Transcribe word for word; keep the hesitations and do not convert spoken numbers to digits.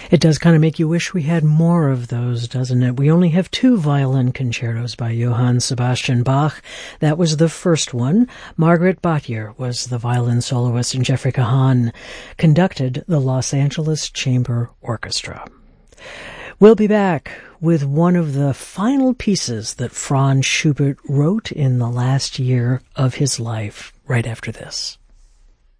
It does kind of make you wish we had more of those, doesn't it? We only have two violin concertos by Johann Sebastian Bach. That was the first one. Margaret Batjer was the violin soloist, and Jeffrey Kahan conducted the Los Angeles Chamber Orchestra. We'll be back with one of the final pieces that Franz Schubert wrote in the last year of his life, right after this.